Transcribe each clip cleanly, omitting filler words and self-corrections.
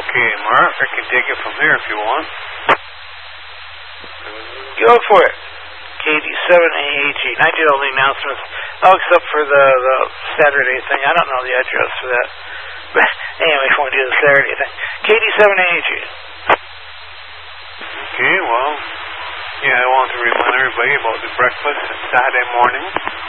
Okay, Mark, I can take it from here if you want. Go for it. KD7AAG. 19 only announcements. Oh, except for the Saturday thing. I don't know the address for that. But anyway, if you want to do the Saturday thing. KD7AAG. Okay, well, yeah, I want to remind everybody about the breakfast Saturday morning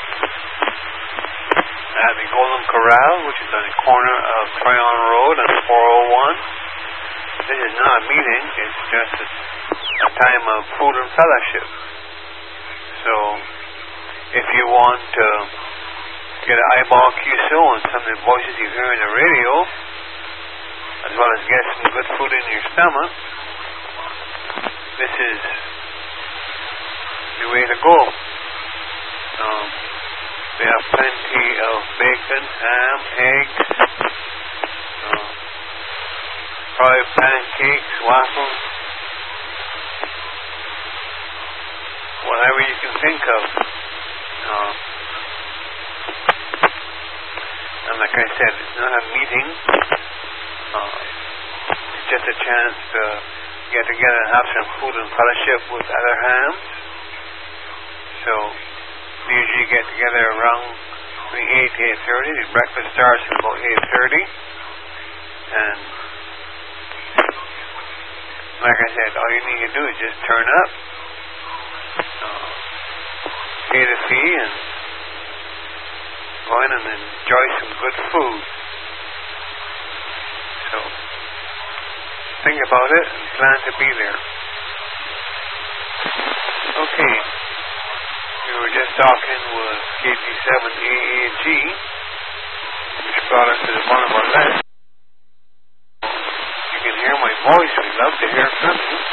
at the Golden Corral, which is on the corner of Tryon Road and 401. This is not a meeting, it's just a time of food and fellowship. So, if you want to get an eyeball QSO on some of the voices you hear on the radio, as well as get some good food in your stomach, this is the way to go. We have plenty of bacon, ham, eggs, fried pancakes, waffles, whatever you can think of. And like I said, it's not a meeting. It's just a chance to get together and have some food and fellowship with other hams. So we usually get together around 8 to 8:30. The breakfast starts at about 8:30. And like I said, all you need to do is just turn up, pay the fee, and go in and enjoy some good food. So think about it and plan to be there. Okay. We were just talking with KD7AAG, which brought us to the bottom of our list. You can hear my voice. We'd love to hear from you.